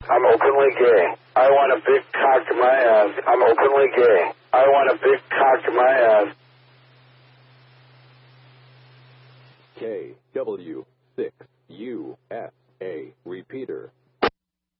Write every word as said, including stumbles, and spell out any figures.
I'm openly gay. I want a big cock to my ass. I'm openly gay. I want a big cock to my ass. K W six U S A repeater.